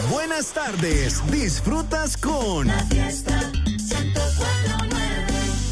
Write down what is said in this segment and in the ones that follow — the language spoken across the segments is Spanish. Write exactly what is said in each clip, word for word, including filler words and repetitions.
Buenas tardes, disfrutas con La Fiesta ciento cuatro punto nueve.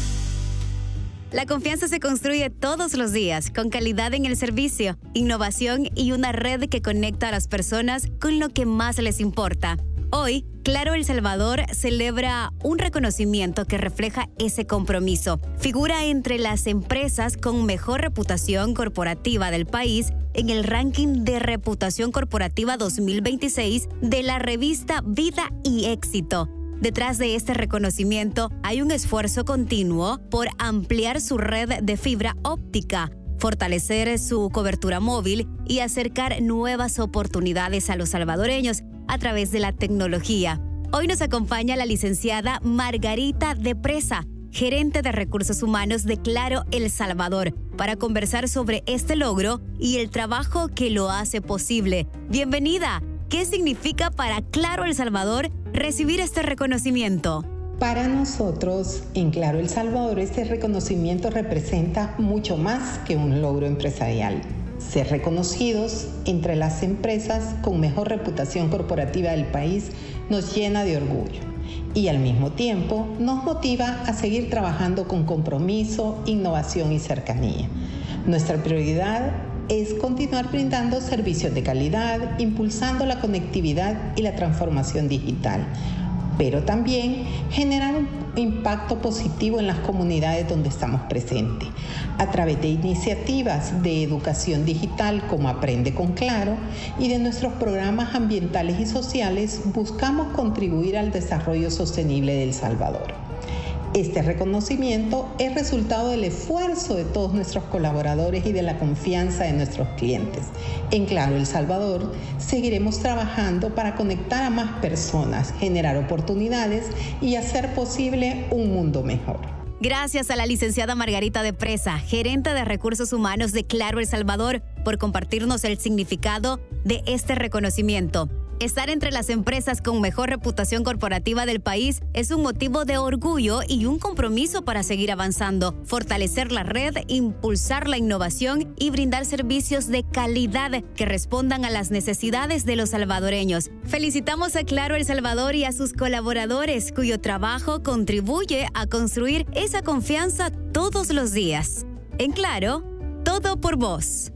La confianza se construye todos los días con calidad en el servicio, innovación y una red que conecta a las personas con lo que más les importa. Hoy, Claro El Salvador celebra un reconocimiento que refleja ese compromiso. Figura entre las empresas con mejor reputación corporativa del país en el ranking de reputación corporativa dos mil veintiséis de la revista Vida y Éxito. Detrás de este reconocimiento hay un esfuerzo continuo por ampliar su red de fibra óptica, fortalecer su cobertura móvil y acercar nuevas oportunidades a los salvadoreños a través de la tecnología. Hoy nos acompaña la licenciada Margarita de Presa, gerente de recursos humanos de Claro El Salvador, para conversar sobre este logro y el trabajo que lo hace posible. Bienvenida. ¿Qué significa para Claro El Salvador recibir este reconocimiento? Para nosotros, en Claro El Salvador, este reconocimiento representa mucho más que un logro empresarial. Ser reconocidos entre las empresas con mejor reputación corporativa del país nos llena de orgullo y al mismo tiempo nos motiva a seguir trabajando con compromiso, innovación y cercanía. Nuestra prioridad es continuar brindando servicios de calidad, impulsando la conectividad y la transformación digital, pero también generar un impacto positivo en las comunidades donde estamos presentes, a través de iniciativas de educación digital como Aprende con Claro y de nuestros programas ambientales y sociales. Buscamos contribuir al desarrollo sostenible de El Salvador. Este reconocimiento es resultado del esfuerzo de todos nuestros colaboradores y de la confianza de nuestros clientes. En Claro El Salvador seguiremos trabajando para conectar a más personas, generar oportunidades y hacer posible un mundo mejor. Gracias a la licenciada Margarita de Presa, gerente de recursos humanos de Claro El Salvador, por compartirnos el significado de este reconocimiento. Estar entre las empresas con mejor reputación corporativa del país es un motivo de orgullo y un compromiso para seguir avanzando, fortalecer la red, impulsar la innovación y brindar servicios de calidad que respondan a las necesidades de los salvadoreños. Felicitamos a Claro El Salvador y a sus colaboradores, cuyo trabajo contribuye a construir esa confianza todos los días. En Claro, todo por vos.